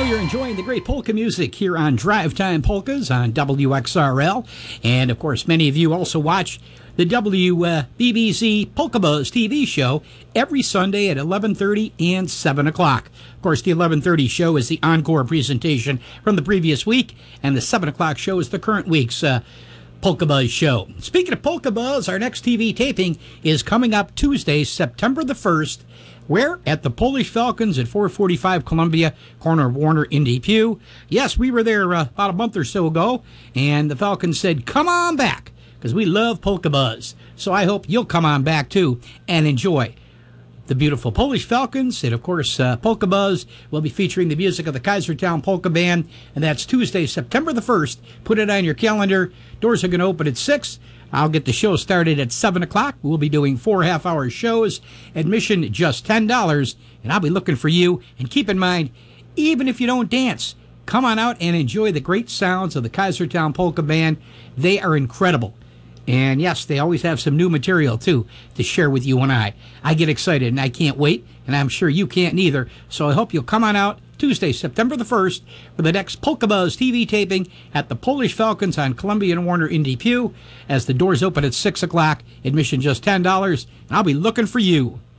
know you're enjoying the great polka music here on Drive Time Polkas on WXRL. And, of course, many of you also watch the WBBZ Polka Buzz TV show every Sunday at 11:30 and 7 o'clock. Of course, the 11:30 show is the encore presentation from the previous week, and the 7 o'clock show is the current week's Polka Buzz show. Speaking of Polka Buzz, our next TV taping is coming up Tuesday, September the 1st, where? At the Polish Falcons at 445 Columbia, corner of Warner in Depew. Yes, we were there about a month or so ago, and the Falcons said, come on back, because we love Polka Buzz. So I hope you'll come on back, too, and enjoy the beautiful Polish Falcons. And, of course, Polka Buzz will be featuring the music of the Kaisertown Polka Band, and that's Tuesday, September the 1st. Put it on your calendar. Doors are going to open at 6. I'll get the show started at 7 o'clock. We'll be doing 4 half-hour shows. Admission just $10, and I'll be looking for you. And keep in mind, even if you don't dance, come on out and enjoy the great sounds of the Kaisertown Polka Band. They are incredible. And, yes, they always have some new material, too, to share with you and I. I get excited, and I can't wait, and I'm sure you can't either. So I hope you'll come on out Tuesday, September the 1st, for the next Polka Buzz TV taping at the Polish Falcons on Columbia and Warner in Depew, as the doors open at 6 o'clock. Admission just $10, and I'll be looking for you.